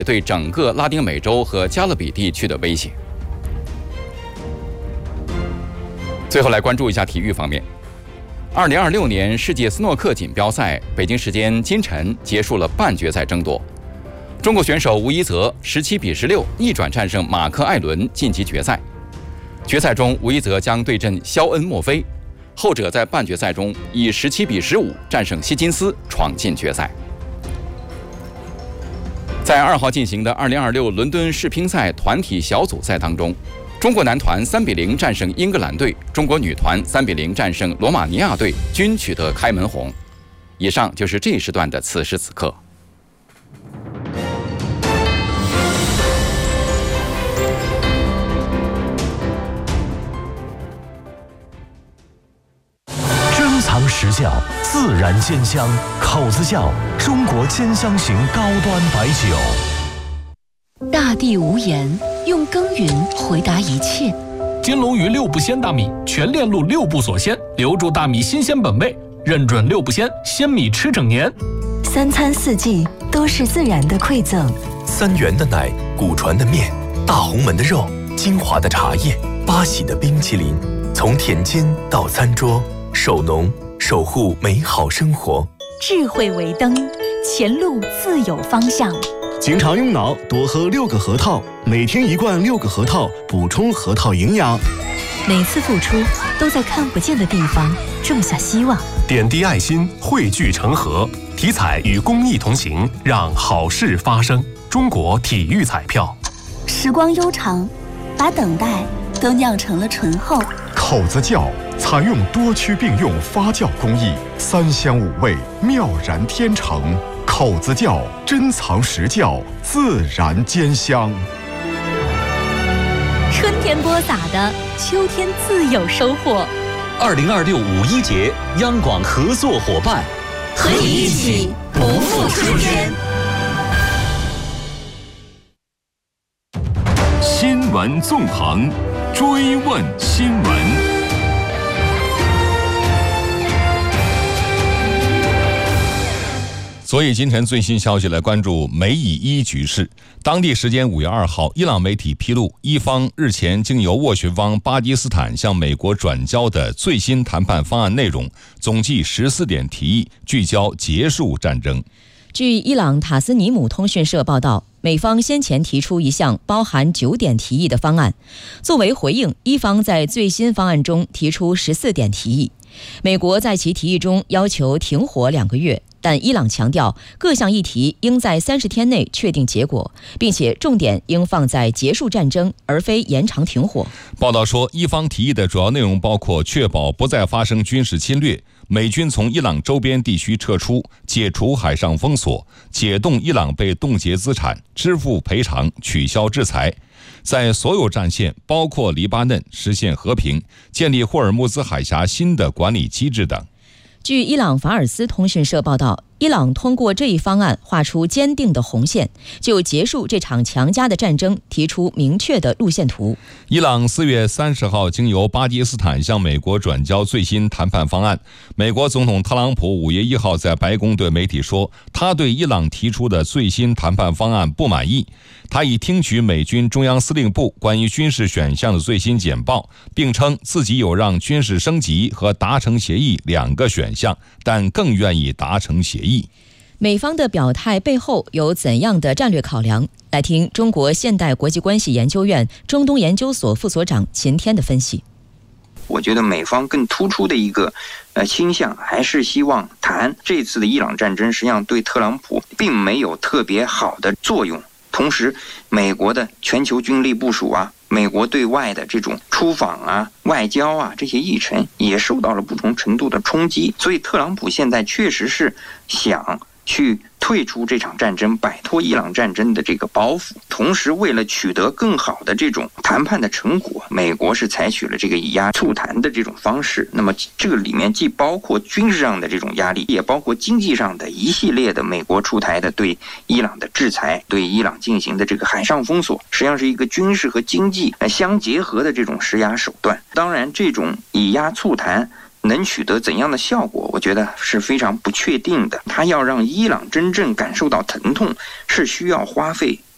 对整个拉丁美洲和加勒比地区的威胁。最后来关注一下体育方面。2026年世界斯诺克锦标赛，北京时间今晨结束了半决赛争夺。中国选手吴一泽17比16逆转战胜马克·艾伦晋级决赛。决赛中，吴一泽将对阵肖恩·墨菲，后者在半决赛中以17比15战胜希金斯，闯进决赛。在2号进行的2026伦敦世乒赛团体小组赛当中，中国男团3比0战胜英格兰队，中国女团3比0战胜罗马尼亚队，均取得开门红。以上就是这一时段的此时此刻。 珍藏实窖，自然煎香，口子窖，中国煎香型高端白酒。 大地无言，用耕耘回答一切。 金龙鱼6步鲜大米，全链路6步锁鲜，留住大米新鲜本味，认准6步鲜，鲜米吃整年。 3餐4季都是自然的馈赠。 3元的奶，古传的面，大红门的肉，金华的茶叶，八喜的冰淇淋，从田间到餐桌，守农守护美好生活。 智慧为灯，前路自有方向。 经常用脑，多喝6个核桃，每天1罐6个核桃，补充核桃营养。 每次付出都在看不见的地方种下希望。 点滴爱心，汇聚成河，体彩与公益同行，让好事发生。中国体育彩票。 时光悠长，把等待都酿成了醇厚。 口子窖采用多区并用发酵工艺，3香5味，妙然天成。口子窖珍藏实窖，自然煎香。 春天播撒的，秋天自有收获。 2026五一节，央广合作伙伴， 和你一起不负春天。 新闻纵横，追问新闻。 所以今晨最新消息来关注美以伊局势。当地时间5月2号，伊朗媒体披露，伊方日前经由斡旋方巴基斯坦向美国转交的最新谈判方案内容，总计14点提议，聚焦结束战争。 据伊朗塔斯尼姆通讯社报道，美方先前提出一项包含9点提议的方案，作为回应，伊方在最新方案中提出14点提议。美国在其提议中要求停火2个月，但伊朗强调各项议题应在30天内确定结果，并且重点应放在结束战争，而非延长停火。 报道说，伊方提议的主要内容包括确保不再发生军事侵略，美军从伊朗周边地区撤出，解除海上封锁，解冻伊朗被冻结资产，支付赔偿，取消制裁，在所有战线，包括黎巴嫩，实现和平，建立霍尔木兹海峡新的管理机制等。 据伊朗法尔斯通讯社报道，伊朗通过这一方案画出坚定的红线，就结束这场强加的战争提出明确的路线图。 伊朗4月30号经由巴基斯坦向美国转交最新谈判方案。美国总统特朗普5月1号在白宫对媒体说，他对伊朗提出的最新谈判方案不满意。他已听取美军中央司令部关于军事选项的最新简报，并称自己有让军事升级和达成协议2个选项，但更愿意达成协议。 美方的表态背后有怎样的战略考量？来听中国现代国际关系研究院中东研究所副所长秦天的分析。 我觉得美方更突出的一个倾向还是希望谈这次的伊朗战争，实际上对特朗普并没有特别好的作用。同时，美国的全球军力部署啊，美国对外的这种出访啊、外交啊这些议程也受到了不同程度的冲击。所以，特朗普现在确实是想去退出这场战争，摆脱伊朗战争的这个包袱。同时，为了取得更好的这种谈判的成果，美国是采取了这个以压促谈的这种方式。那么这个里面既包括军事上的这种压力，也包括经济上的一系列的美国出台的对伊朗的制裁，对伊朗进行的这个海上封锁，实际上是一个军事和经济相结合的这种施压手段。当然，这种以压促谈能取得怎样的效果，我觉得是非常不确定的。他要让伊朗真正感受到疼痛，是需要花费